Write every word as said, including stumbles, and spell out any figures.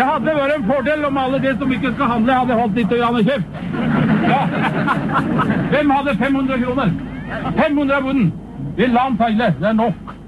Det hadde vært en fordel om alle de som ikke skal handle hadde holdt litt grann kjeft. Ja. Hvem hadde fem hundre kroner? fem hundre av bunnen. Vi la han feile, det er nok.